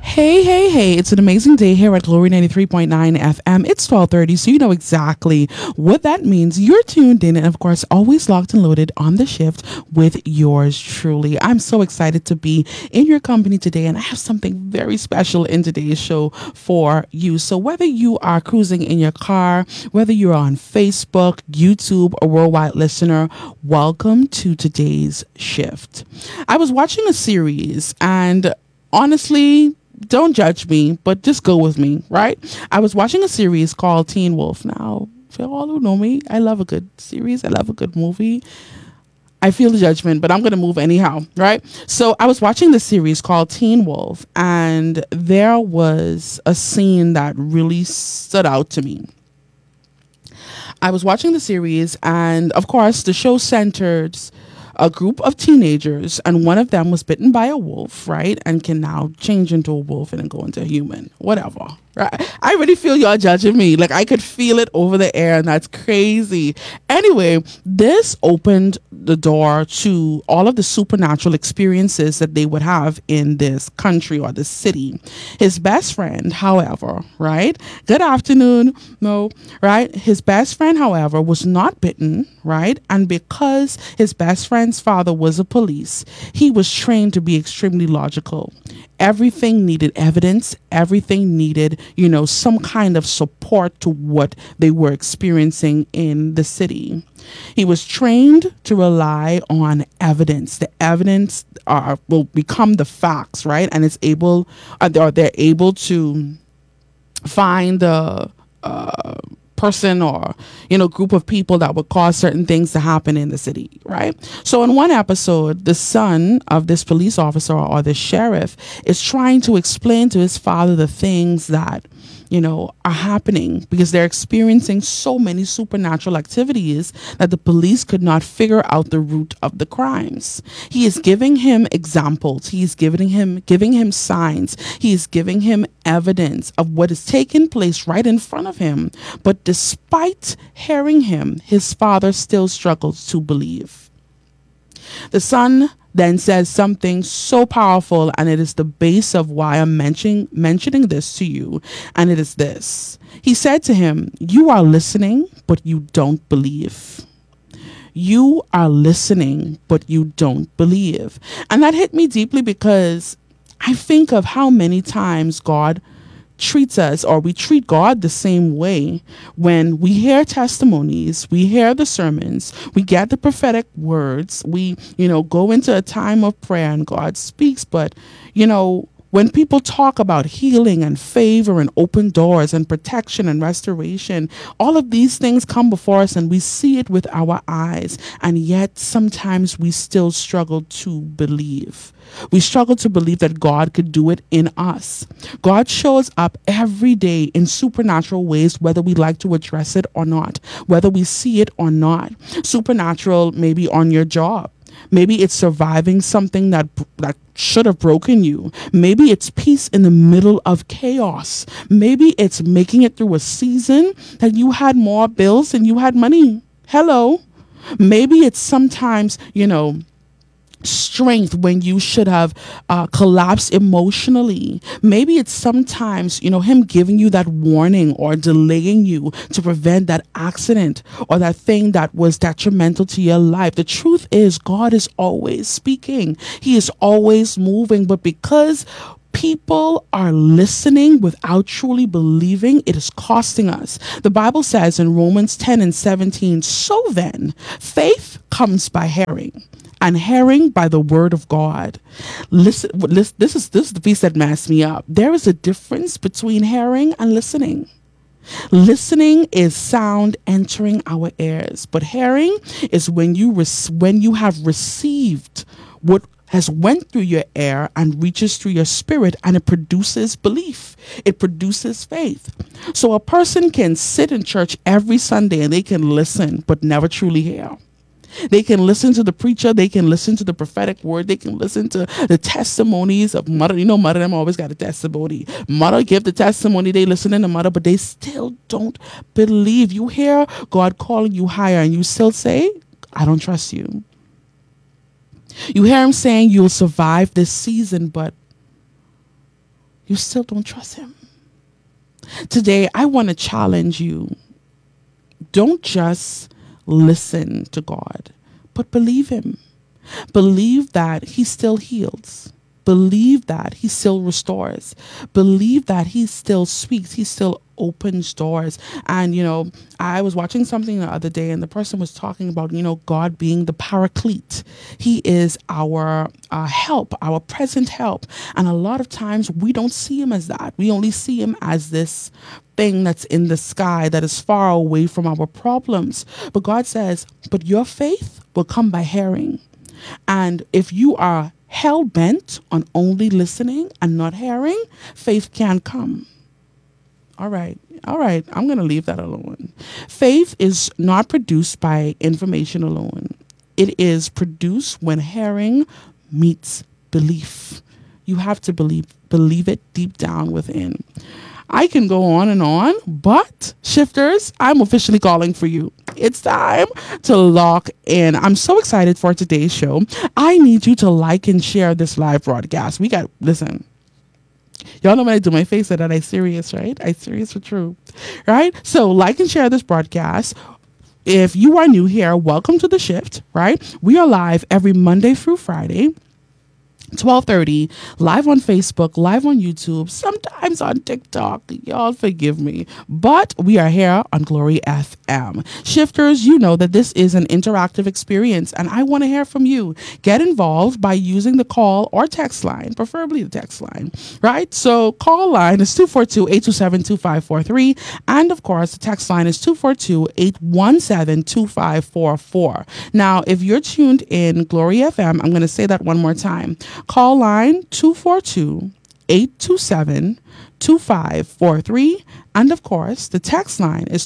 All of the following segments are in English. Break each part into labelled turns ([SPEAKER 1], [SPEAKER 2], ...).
[SPEAKER 1] Hey, hey, hey, it's an amazing day here at Glory 93.9 FM. It's 12:30, so you know exactly what that means. You're tuned in and, of course, always locked and loaded on the shift with yours truly. I'm so excited to be in your company today, and I have something very special in today's show for you. So whether you are cruising in your car, whether you're on Facebook, YouTube, or worldwide listener, welcome to today's shift. I was watching a series, and honestly, don't judge me, but just go with me, right? I was watching a series called Teen Wolf. Now, for all who know me, I love a good series. I love a good movie. I feel the judgment, but I'm going to move anyhow, right? So I was watching the series called Teen Wolf, and there was a scene that really stood out to me. I was watching the series, and of course, the show centered a group of teenagers, and one of them was bitten by a wolf, right? And can now change into a wolf and then go into a human, whatever, right? I really feel y'all judging me. Like, I could feel it over the air, and that's crazy. Anyway, this opened the door to all of the supernatural experiences that they would have in this country or this city. His best friend, however, right? Good afternoon, Mo, right? His best friend, however, was not bitten, right? And because his best friend's father was a police, he was trained to be extremely logical. Everything needed evidence. Everything needed, some kind of support to what they were experiencing in the city. He was trained to rely on evidence. The evidence will become the facts, right? And they're able to find the person or group of people that would cause certain things to happen in the city, right? So in one episode, the son of this police officer or the sheriff is trying to explain to his father the things that are happening because they're experiencing so many supernatural activities that the police could not figure out the root of the crimes. He is giving him examples. He is giving him signs. He is giving him evidence of what is taking place right in front of him. But despite hearing him, his father still struggles to believe. The son then says something so powerful, and it is the base of why I'm mentioning this to you, and it is this. He said to him, "You are listening, but you don't believe. You are listening, but you don't believe." And that hit me deeply because I think of how many times God treats us, or we treat God the same way when we hear testimonies, we hear the sermons, we get the prophetic words, we, go into a time of prayer and God speaks. But, when people talk about healing and favor and open doors and protection and restoration, all of these things come before us and we see it with our eyes. And yet sometimes we still struggle to believe. We struggle to believe that God could do it in us. God shows up every day in supernatural ways, whether we like to address it or not, whether we see it or not. Supernatural maybe on your job. Maybe it's surviving something that should have broken you. Maybe it's peace in the middle of chaos. Maybe it's making it through a season that you had more bills than you had money. Hello. Maybe it's sometimes, strength when you should have collapsed emotionally. Maybe it's sometimes, him giving you that warning or delaying you to prevent that accident or that thing that was detrimental to your life. The truth is, God is always speaking. He is always moving, but because people are listening without truly believing, it is costing us. The Bible says in Romans 10:17, "So then, faith comes by hearing, and hearing by the word of God." Listen, this is the piece that messed me up. There is a difference between hearing and listening. Listening is sound entering our ears, but hearing is when you have received what has went through your ear and reaches through your spirit, and it produces belief. It produces faith. So a person can sit in church every Sunday and they can listen but never truly hear. They can listen to the preacher. They can listen to the prophetic word. They can listen to the testimonies of mother. Mother them always got a testimony. Mother give the testimony. They listen to mother, but they still don't believe. You hear God calling you higher and you still say, "I don't trust you." You hear him saying you'll survive this season, but You still don't trust him. Today, I want to challenge you. Don't just listen to God, but believe him. Believe that he still heals. Believe that he still restores. Believe that he still speaks. He still opens doors. And, I was watching something the other day and the person was talking about, God being the paraclete. He is our help, our present help. And a lot of times we don't see him as that. We only see him as this thing that's in the sky that is far away from our problems. But God says, but your faith will come by hearing. And if you are hell bent on only listening and not hearing, faith can't come. All right. I'm going to leave that alone. Faith is not produced by information alone. It is produced when hearing meets belief. You have to believe it deep down within. I can go on, but shifters, I'm officially calling for you. It's time to lock in. I'm so excited for today's show. I need you to like and share this live broadcast. Listen, y'all know when I do my face that I serious, right? I serious for true, right? So like and share this broadcast. If you are new here, welcome to The Shift, right? We are live every Monday through Friday, 12:30, live on Facebook, live on YouTube, sometimes on TikTok. Y'all forgive me. But we are here on Glory FM. Shifters, you know that this is an interactive experience and I want to hear from you. Get involved by using the call or text line, preferably the text line, right? So call line is 242-827-2543. And of course, the text line is 242-817-2544. Now, if you're tuned in Glory FM, I'm going to say that one more time. Call line 242-827-2543. And of course, the text line is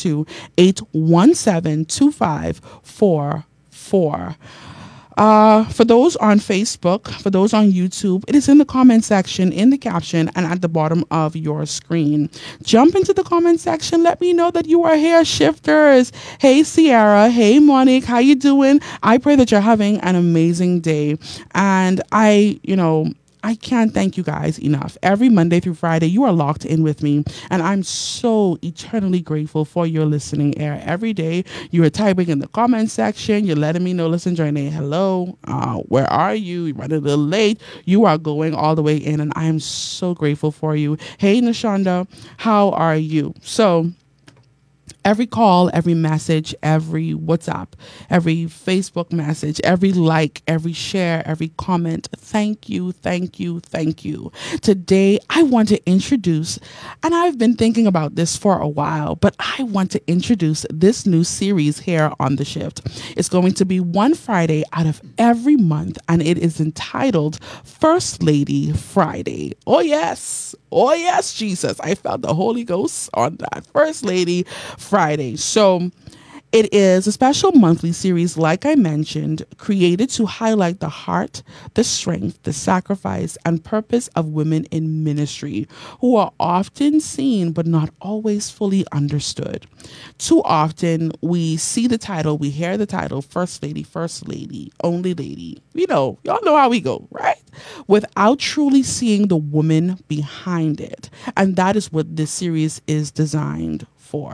[SPEAKER 1] 242-817-2544. For those on Facebook, for those on YouTube, it is in the comment section, in the caption, and at the bottom of your screen. Jump into the comment section. Let me know that you are here, shifters. Hey, Sierra. Hey, Monique. How you doing? I pray that you're having an amazing day. And I can't thank you guys enough. Every Monday through Friday, you are locked in with me. And I'm so eternally grateful for your listening air. Every day, you are typing in the comment section. You're letting me know, listen, Journey, hello. Where are you? You're running a little late. You are going all the way in. And I am so grateful for you. Hey, Nashonda, how are you? So, every call, every message, every WhatsApp, every Facebook message, every like, every share, every comment. Thank you, thank you, thank you. Today, I want to introduce, and I've been thinking about this for a while, but I want to introduce this new series here on The Shift. It's going to be one Friday out of every month, and it is entitled First Lady Friday. Oh, yes. Oh, yes, Jesus. I felt the Holy Ghost on that. First Lady Friday. So it is a special monthly series, like I mentioned, created to highlight the heart, the strength, the sacrifice, and purpose of women in ministry who are often seen but not always fully understood. Too often, we see the title, we hear the title, First Lady, Only Lady. Y'all know how we go, right? Without truly seeing the woman behind it. And that is what this series is designed for.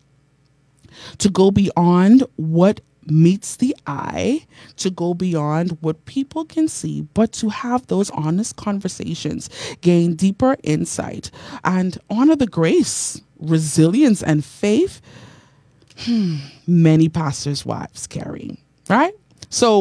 [SPEAKER 1] To go beyond what meets the eye, to go beyond what people can see, but to have those honest conversations, gain deeper insight, and honor the grace, resilience, and faith many pastors' wives carry, right? So